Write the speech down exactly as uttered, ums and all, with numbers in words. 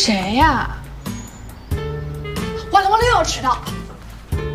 谁呀？ 完了完了，又要迟到。